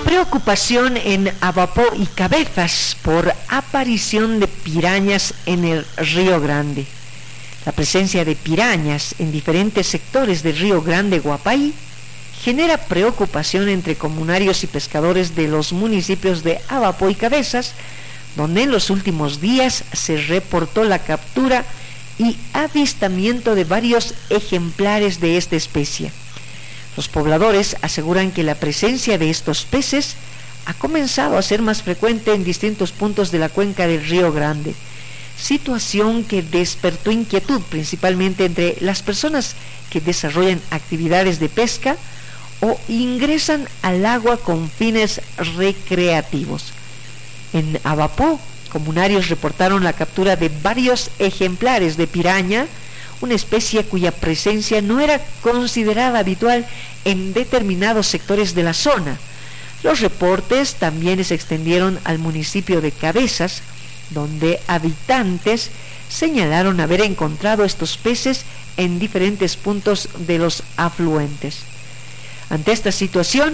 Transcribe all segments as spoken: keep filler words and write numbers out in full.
Preocupación en Abapó y Cabezas por aparición de pirañas en el Río Grande. La presencia de pirañas en diferentes sectores del Río Grande Guapay genera preocupación entre comunarios y pescadores de los municipios de Abapó y Cabezas, donde en los últimos días se reportó la captura y avistamiento de varios ejemplares de esta especie. Los pobladores aseguran que la presencia de estos peces ha comenzado a ser más frecuente en distintos puntos de la cuenca del Río Grande, situación que despertó inquietud principalmente entre las personas que desarrollan actividades de pesca o ingresan al agua con fines recreativos. En Abapó, comunarios reportaron la captura de varios ejemplares de piraña, una especie cuya presencia no era considerada habitual en determinados sectores de la zona. Los reportes también se extendieron al municipio de Cabezas, donde habitantes señalaron haber encontrado estos peces en diferentes puntos de los afluentes. Ante esta situación,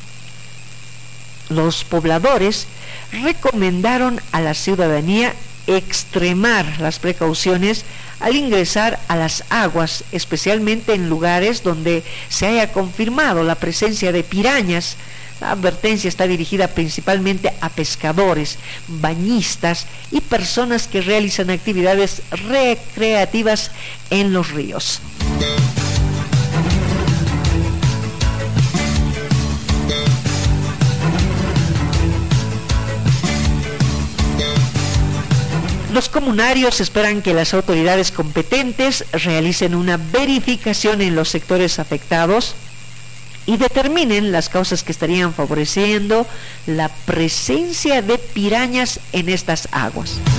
los pobladores recomendaron a la ciudadanía extremar las precauciones al ingresar a las aguas, especialmente en lugares donde se haya confirmado la presencia de pirañas. La advertencia está dirigida principalmente a pescadores, bañistas y personas que realizan actividades recreativas en los ríos. Los comunarios esperan que las autoridades competentes realicen una verificación en los sectores afectados y determinen las causas que estarían favoreciendo la presencia de pirañas en estas aguas.